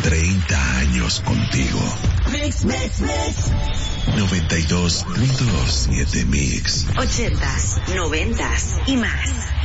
30 años contigo. Mix. 92.7 Mix. 80s, 90s y más.